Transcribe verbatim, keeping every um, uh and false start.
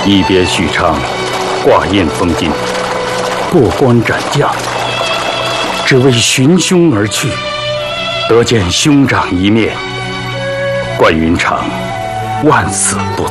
一别许昌，挂印封金，过关斩将，只为寻兄而去，得见兄长一面。关云长万死不